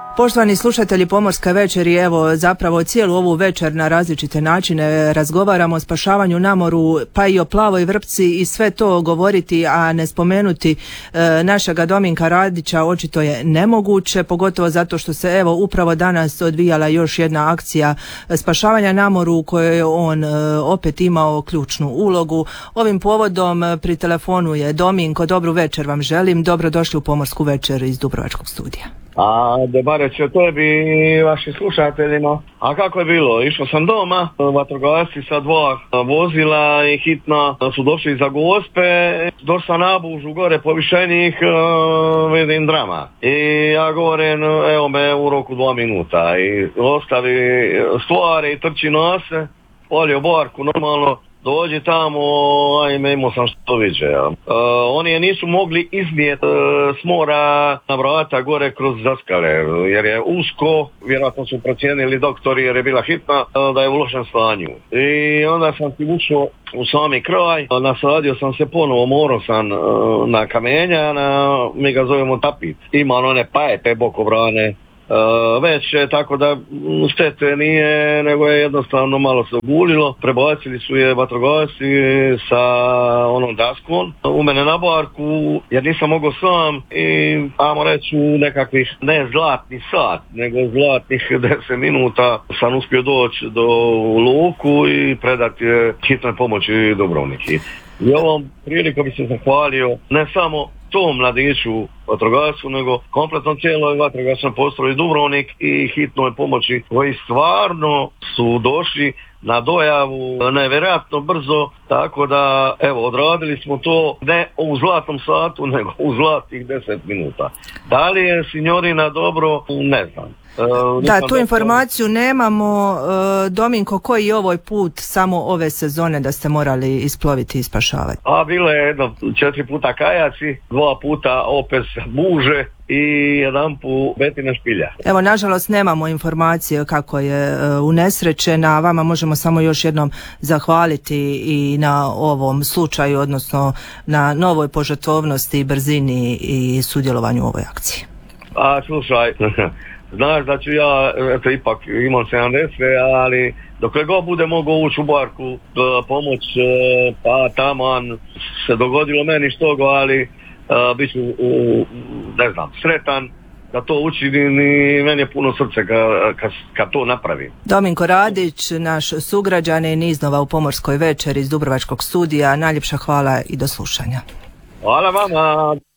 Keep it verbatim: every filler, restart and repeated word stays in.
Poštovani slušatelji Pomorske večeri, evo zapravo cijelu ovu večer na različite načine razgovaramo o spašavanju na moru, pa i o plavoj vrpci i sve to govoriti, a ne spomenuti e, našega Dominka Radića očito je nemoguće, pogotovo zato što se evo upravo danas odvijala još jedna akcija spašavanja na moru u kojoj je on e, opet imao ključnu ulogu. Ovim povodom pri telefonu je Dominko, dobru večer vam želim, dobrodošli u Pomorsku večer iz Dubrovačkog studija. A Debareće, tebi i vašim slušateljima. A kako je bilo? Išao sam doma, vatrogasci sa dva vozila i hitno su došli za Gospe, došao sam na Bužu gore povišenih, uh, vidim drama. I ja govorim, evo me u roku dva minuta i ostavi stvari i trči nose, polio barku normalno. Dođi tamo, ajme, imao sam što viđe. Ja. Uh, oni je nisu mogli iznijeti uh, s mora na vrata gore kroz zaskale, jer je usko, vjerojatno su procijenili doktori jer je bila hitna, uh, da je u lošem stanju. I onda sam ti ušao u sami kraj, nasadio sam se ponovo, morao sam uh, na kamenja, na, mi ga zovemo tapit. Ima one pajepe bokobrane. Uh, već tako da štete nije, nego je jednostavno malo se ogulilo. Prebacili su je vatrogasci sa onom daskom u mene na barku, jer nisam mogao sam i ajmo reći u nekakvih ne zlatni sat, nego zlatnih deset minuta sam uspio doći do luku i predati hitnoj pomoći Dubrovnik. I ovom prilikom bi se zahvalio ne samo tom mladiću vatrogascu, nego kompletno cijeloj vatrogasnoj postrojbi Dubrovnik i hitnoj pomoći koji stvarno su došli na dojavu nevjerojatno brzo, tako da evo odradili smo to ne u zlatnom satu, nego u zlatih deset minuta. Da li je signorina dobro, ne znam. Uh, da, tu informaciju nemamo. Uh, Dominko, koji je ovaj put samo ove sezone da ste morali isploviti i spašavati? A bilo je jedno četiri puta kajaci, dva puta opet buže i jedan put betina špilja. Evo, nažalost nemamo informacije kako je uh, unesrećena, a vama možemo samo još jednom zahvaliti i na ovom slučaju, odnosno na novoj požrtvovnosti, brzini i sudjelovanju u ovoj akciji. A slušaj, znaš da ću ja, eto ipak imam sedamdeset, ali dokle god bude mogao ući u barku da pomoć, pa taman se dogodilo meni štogo, ali uh, bit ću, uh, ne znam, sretan da to učinim i meni je puno srce kad, kad, kad to napravim. Dominko Radić, naš sugrađanin iznova u Pomorskoj večeri iz Dubrovačkog studija, najljepša hvala i do slušanja. Hvala vama.